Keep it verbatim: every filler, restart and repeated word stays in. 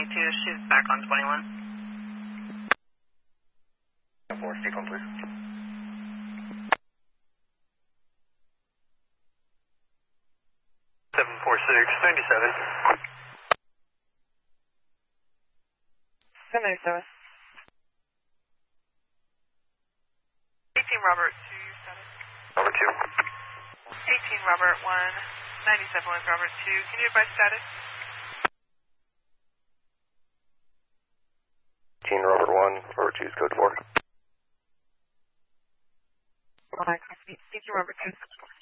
ninety-two, she's back on twenty-one. four, speak on, please. seven four six, ninety-seven. seven ninety-seven. eighteen Robert, two, status. Robert two. eighteen Robert, one, ninety-seven with Robert two. Can you advise status? eighteen Robert one, Robert two is code four. Alright, copy. eighteen Robert two.